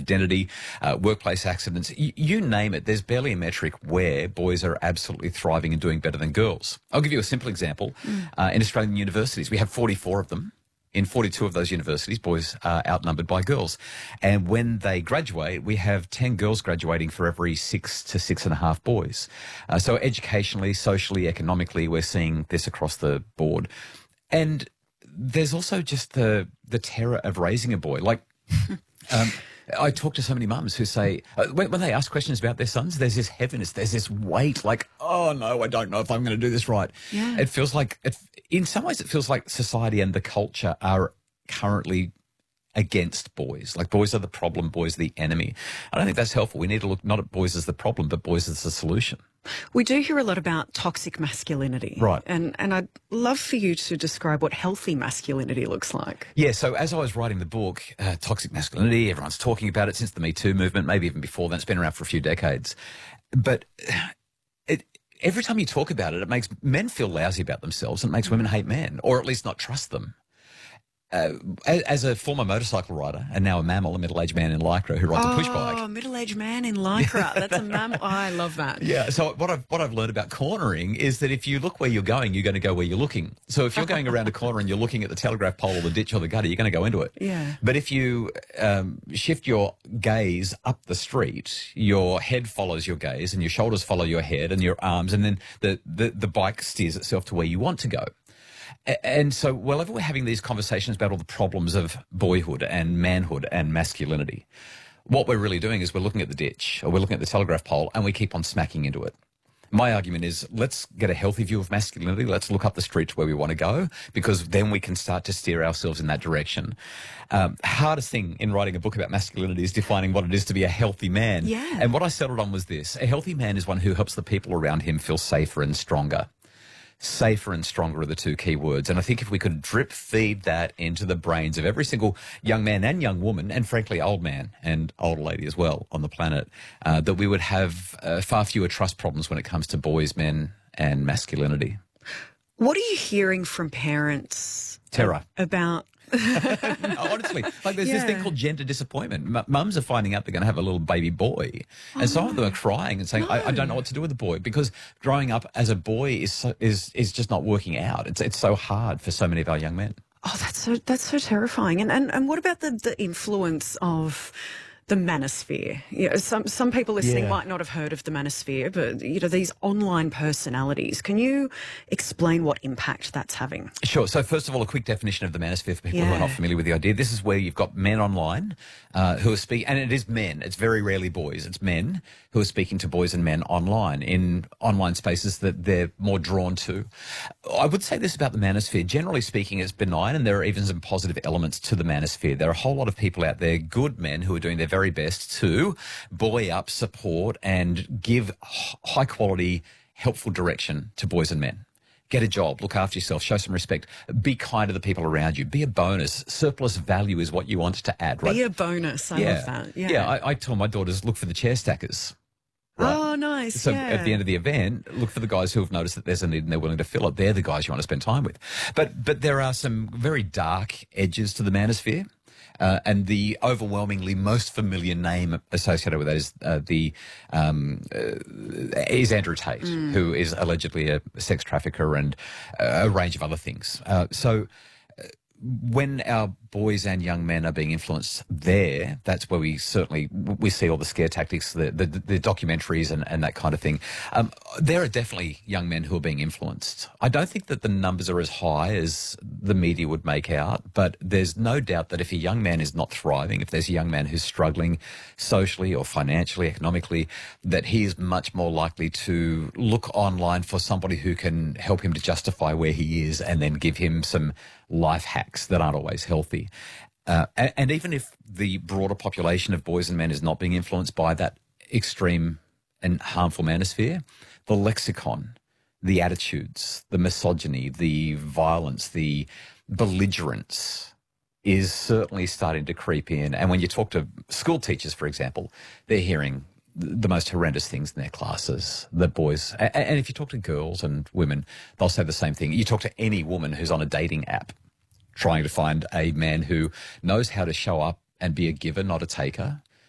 identity, workplace accidents, you name it. There's barely a metric where boys are absolutely thriving and doing better than girls. I'll give you a simple example. In Australian universities, we have 44 of them. In 42 of those universities, boys are outnumbered by girls. And when they graduate, we have 10 girls graduating for every 6 to 6.5 boys. So educationally, socially, economically, we're seeing this across the board. And there's also just the terror of raising a boy. Like, I talk to so many mums who say, when they ask questions about their sons, there's this heaviness, there's this weight, like, oh no, I don't know if I'm going to do this right. Yeah. It feels like, in some ways, it feels like society and the culture are currently against boys. Like, boys are the problem, boys are the enemy. I don't think that's helpful. We need to look not at boys as the problem, but boys as the solution. We do hear a lot about toxic masculinity. Right. And I'd love for you to describe what healthy masculinity looks like. Yeah, so as I was writing the book, Toxic Masculinity, everyone's talking about it since the Me Too movement, maybe even before then. It's been around for a few decades. But every time you talk about it, it makes men feel lousy about themselves and it makes women hate men, or at least not trust them. As a former motorcycle rider and now a mammal, a middle-aged man in Lycra who rides a push bike. Oh, middle-aged man in Lycra. That's a mammal. Oh, I love that. Yeah, so what I've learned about cornering is that if you look where you're going to go where you're looking. So if you're going around a corner and you're looking at the telegraph pole or the ditch or the gutter, you're going to go into it. Yeah. But if you shift your gaze up the street, your head follows your gaze and your shoulders follow your head and your arms, and then the bike steers itself to where you want to go. And so whenever we're having these conversations about all the problems of boyhood and manhood and masculinity, what we're really doing is we're looking at the ditch or we're looking at the telegraph pole and we keep on smacking into it. My argument is let's get a healthy view of masculinity. Let's look up the street to where we want to go, because then we can start to steer ourselves in that direction. Hardest thing in writing a book about masculinity is defining what it is to be a healthy man. Yeah. And what I settled on was this. A healthy man is one who helps the people around him feel safer and stronger. Safer and stronger are the two key words. And I think if we could drip feed that into the brains of every single young man and young woman, and frankly old man and old lady as well on the planet, that we would have far fewer trust problems when it comes to boys, men and masculinity. What are you hearing from parents? Terror. About... No, honestly, like there's this thing called gender disappointment. Mums are finding out they're going to have a little baby boy, and some of them are crying and saying, I don't know what to do with the boy, because growing up as a boy is just not working out. It's so hard for so many of our young men. Oh, that's so terrifying. And what about the influence of the manosphere? You know, some people listening might not have heard of the manosphere, but you know, these online personalities. Can you explain what impact that's having? Sure. So first of all, a quick definition of the manosphere for people who are not familiar with the idea. This is where you've got men online who are speaking, and it is men. It's very rarely boys. It's men who are speaking to boys and men online in online spaces that they're more drawn to. I would say this about the manosphere. Generally speaking, it's benign, and there are even some positive elements to the manosphere. There are a whole lot of people out there, good men, who are doing their very best to buoy up, support, and give high quality, helpful direction to boys and men. Get a job, look after yourself, show some respect, be kind to the people around you, be a bonus. Surplus value is what you want to add, right? Be a bonus. I love that. Yeah. I tell my daughters, look for the chair stackers. Right. Oh, nice. So at the end of the event, look for the guys who have noticed that there's a need and they're willing to fill it. They're the guys you want to spend time with. But there are some very dark edges to the manosphere. And the overwhelmingly most familiar name associated with that is Andrew Tate, who is allegedly a sex trafficker and a range of other things. So when our boys and young men are being influenced there, that's where we see all the scare tactics, the documentaries and that kind of thing. There are definitely young men who are being influenced. I don't think that the numbers are as high as the media would make out, but there's no doubt that if a young man is not thriving, if there's a young man who's struggling socially or financially, economically, that he is much more likely to look online for somebody who can help him to justify where he is and then give him some life hacks that aren't always healthy. And even if the broader population of boys and men is not being influenced by that extreme and harmful manosphere, the lexicon, the attitudes, the misogyny, the violence, the belligerence is certainly starting to creep in. And when you talk to school teachers, for example, they're hearing the most horrendous things in their classes, that boys, and if you talk to girls and women, they'll say the same thing. You talk to any woman who's on a dating app trying to find a man who knows how to show up and be a giver, not a taker,